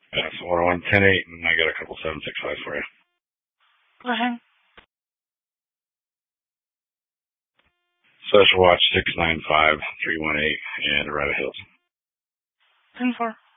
Yeah, 401, 10-8, and I got a couple 765 for you. Go ahead. Special watch 695-318 and Red Hills. 10-4.